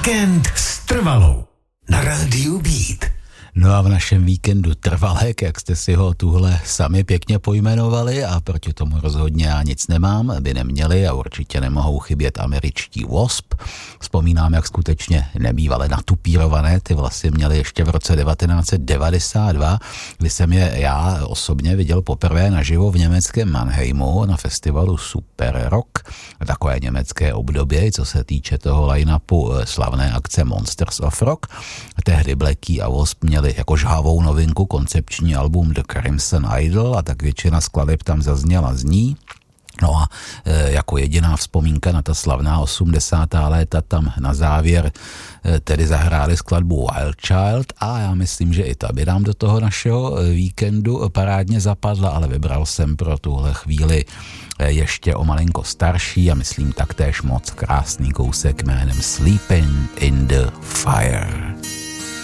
Víkend s Trvalou na rádiu Beat. No a v našem víkendu Trvalek, jak jste si ho tuhle sami pěkně pojmenovali, a proti tomu rozhodně já nic nemám, by neměli a určitě nemohou chybět američtí Wasp. Vzpomínám, jak skutečně nebývale natupírované ty vlasy měli ještě v roce 1992, kdy jsem je já osobně viděl poprvé naživo v německém Mannheimu na festivalu Super Rock, takové německé období, co se týče toho line-upu slavné akce Monsters of Rock. Tehdy Blackie a Wasp měli jako žhavou novinku koncepční album The Crimson Idol a tak většina skladeb tam zazněla z ní. No a jako jediná vzpomínka na ta slavná 80. léta tam na závěr tedy zahráli skladbu Wild Child a já myslím, že i ta by nám do toho našeho víkendu parádně zapadla, ale vybral jsem pro tuhle chvíli ještě o malinko starší a myslím taktéž moc krásný kousek jménem Sleeping in the Fire.